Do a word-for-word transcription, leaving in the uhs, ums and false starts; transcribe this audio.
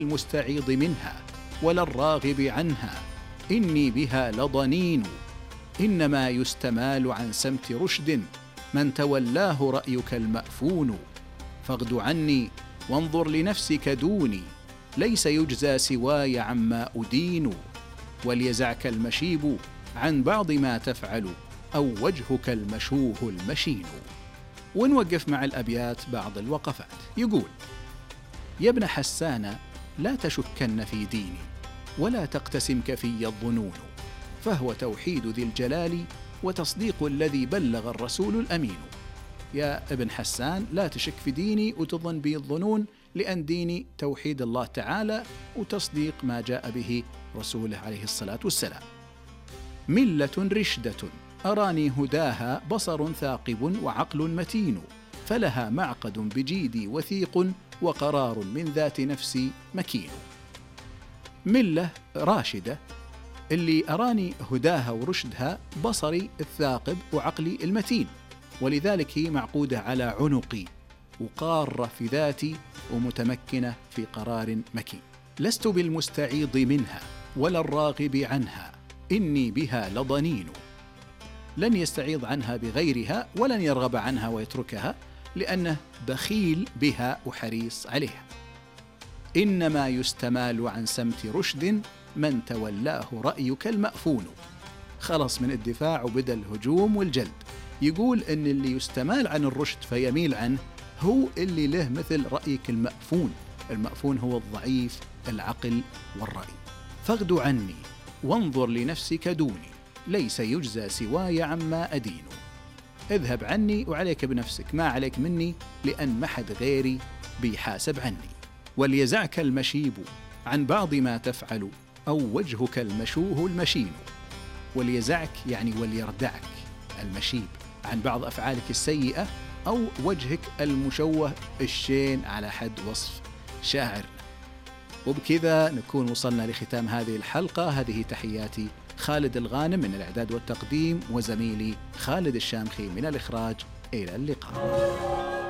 المستعيض منها ولا الراغب عنها، إني بها لضنين. إنما يستمال عن سمت رشد، من تولاه رأيك المأفون. فاغد عني وانظر لنفسك دوني، ليس يجزى سواي عما أدين. وليزعك المشيب عن بعض ما تفعل، أو وجهك المشوه المشين. ونوقف مع الأبيات بعض الوقفات. يقول: يا ابن حسان لا تشكن في ديني، ولا تقتسم كفي الظنون، فهو توحيد ذي الجلال وتصديق الذي بلغ الرسول الأمين. يا ابن حسان لا تشك في ديني وتظن بي الظنون، لأن ديني توحيد الله تعالى وتصديق ما جاء به رسوله عليه الصلاة والسلام. ملة رشدة أراني هداها بصر ثاقب وعقل متين، فلها معقد بجيدي وثيق وقرار من ذات نفسي مكين. ملة راشدة اللي أراني هداها ورشدها بصري الثاقب وعقلي المتين، ولذلك هي معقودة على عنقي وقارة في ذاتي ومتمكنة في قرار مكين. لست بالمستعيض منها ولا الراغب عنها، إني بها لضنين. لن يستعيض عنها بغيرها ولن يرغب عنها ويتركها، لأنه بخيل بها وحريص عليها. إنما يستمال عن سمت رشد، من تولاه رأيك المأفون. خلص من الدفاع وبدأ الهجوم والجلد. يقول إن اللي يستمال عن الرشد فيميل عنه هو اللي له مثل رأيك المأفون. المأفون هو الضعيف العقل والرأي. فاغد عني وانظر لنفسك دوني، ليس يجزى سواي عما أدين. اذهب عني وعليك بنفسك، ما عليك مني، لأن ما حد غيري بيحاسب عني. وليزعك المشيب عن بعض ما تفعل، أو وجهك المشوه المشين. وليزعك يعني وليردعك المشيب عن بعض أفعالك السيئة، أو وجهك المشوه الشين على حد وصف شاعر. وبكذا نكون وصلنا لختام هذه الحلقة. هذه تحياتي خالد الغانم من الإعداد والتقديم، وزميلي خالد الشامخي من الإخراج. إلى اللقاء.